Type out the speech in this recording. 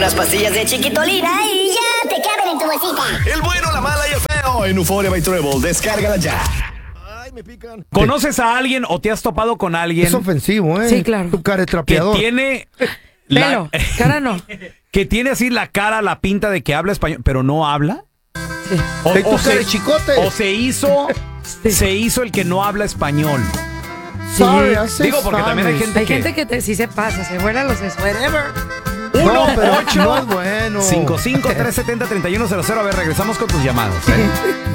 unas pastillas de chiquitolina y ya te caben en tu bolsita. El bueno, la mala y el feo en Euphoria by Treble. Descárgala ya. Ay, me pican. ¿Conoces a alguien o te has topado con alguien? Es ofensivo, ¿eh? Sí, claro. Tu cara es Que trapeador. tiene... Pelo, cara no. Que tiene así la cara, la pinta de que habla español, pero no habla. Sí. Ey, tu cara de chicote. O se hizo el que no habla español. Sorry, I say Digo, porque sorry. también hay gente Hay gente que sí se pasa, se vuela los whatever. No, pero 1-8 no es bueno. 55-370-3100. A ver, regresamos con tus llamadas.